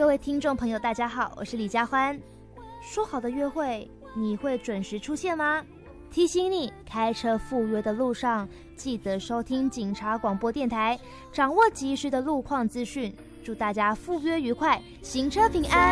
各位听众朋友大家好，我是李佳欢。说好的约会你会准时出现吗？提醒你，开车赴约的路上记得收听警察广播电台，掌握及时的路况资讯。祝大家赴约愉快，行车平安。